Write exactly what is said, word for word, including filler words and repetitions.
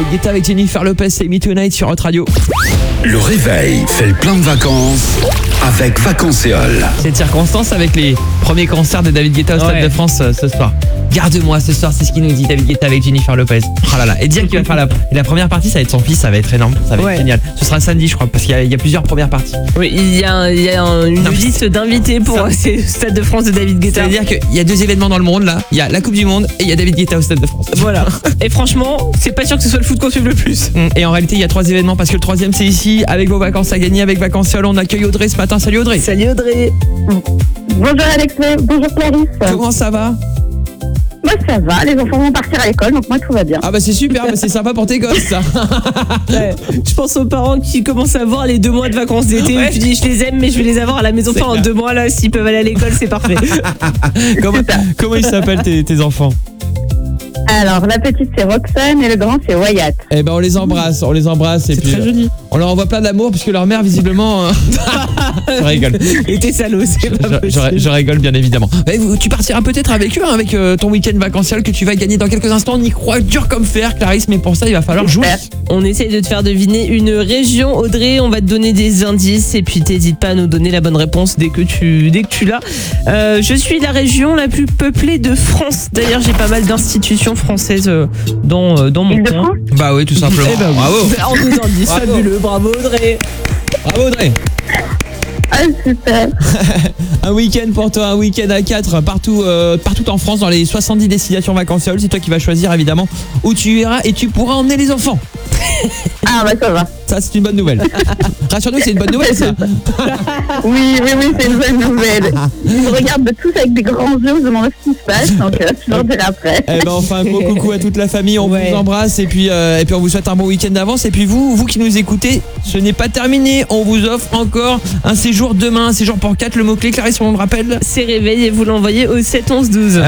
David Guetta avec Jennifer Lopez, c'est Me Tonight sur Hot Radio. Le réveil fait le plein de vacances avec Vacances-Éole. Cette circonstance avec les premiers concerts de David Guetta au Stade Ouais. de France euh, ce soir. Garde-moi ce soir, c'est ce qu'il nous dit David Guetta avec Jennifer Lopez. Oh là là, et dire qu'il va faire la, et la première partie, ça va être son fils, ça va être énorme, ça va Ouais. être génial. Ce sera samedi, je crois, parce qu'il y a, il y a plusieurs premières parties. Oui, il y a, un- il y a un- une Non, mais liste d'invités pour ça- euh, ce Stade de France de David Guetta. C'est-à-dire qu'il y a deux événements dans le monde là. Il y a la Coupe du Monde et il y a David Guetta au Stade de France. Voilà. Et franchement, c'est pas sûr que ce soit le foot qu'on suive le plus. Et en réalité, il y a trois événements parce que le troisième, c'est ici. Avec vos vacances à gagner, avec Vacances-Éole, on accueille Audrey ce matin. Salut Audrey. Salut Audrey. Bonjour Alex, bonjour Clarisse. Comment ça va? Moi ça va, les enfants vont partir à l'école, donc moi tout va bien. Ah bah c'est super, bah c'est sympa pour tes gosses ça. Ouais. Je pense aux parents qui commencent à voir les deux mois de vacances d'été Ouais. où tu dis je les aime mais je vais les avoir à la maison. C'est Enfin en clair. deux mois là, s'ils peuvent aller à l'école, c'est parfait. comment, comment ils s'appellent tes, tes enfants? Alors la petite c'est Roxane et le grand c'est Wyatt. Eh ben on les embrasse, on les embrasse et C'est puis très joli. on leur envoie plein d'amour puisque leur mère visiblement. euh, je rigole. Et t'es salaud, c'est pas Je, je- possible. je rigole bien évidemment. Eh, vous- tu partiras peut-être avec eux, hein, avec euh, ton week-end vacancial que tu vas gagner dans quelques instants. On y croit dur comme fer, Clarisse, mais pour ça il va falloir jouer. Super. On essaye de te faire deviner une région, Audrey. On va te donner des indices et puis t'hésites pas à nous donner la bonne réponse dès que tu, dès que tu l'as. Euh, je suis la région la plus peuplée de France. D'ailleurs, j'ai pas mal d'institutions françaises euh, dans, euh, dans mon coin. Île-de-France. Bah oui, tout simplement. Eh ben oui. Bravo. En deux indices, Bravo. fabuleux. Bravo Audrey. Bravo Audrey. Ah super. Un week-end pour toi, un week-end à quatre partout, euh, partout en France dans les soixante-dix destinations vacanciales. C'est toi qui vas choisir évidemment où tu iras et tu pourras emmener les enfants. Ah bah ça va. Ça c'est une bonne nouvelle. Rassure-nous, c'est une bonne nouvelle ça. Oui, oui, oui, c'est une bonne nouvelle. Ils me regardent de tous avec des grands yeux, je me demande ce qui se passe, donc euh, je leur dirai après. Eh ben enfin un gros coucou à toute la famille, on Ouais. vous embrasse et puis euh, et puis on vous souhaite un bon week-end d'avance et puis vous vous qui nous écoutez, ce n'est pas terminé, on vous offre encore un séjour demain, un séjour pour quatre, le mot clé Clarisse, on le rappelle. C'est réveil et vous l'envoyez au sept onze douze.